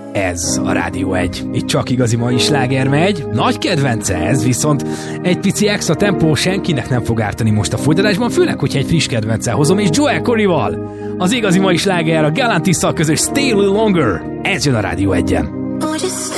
Ez a Rádió 1. Itt csak igazi mai sláger megy. Nagy kedvence ez, viszont egy pici extra tempó senkinek nem fog ártani most a folytatásban, főleg, hogyha egy friss kedvencel hozom, és Joel Corryval. Az igazi mai sláger a Galantisszal közös Stay a Little Longer. Ez jön a Rádió 1-en.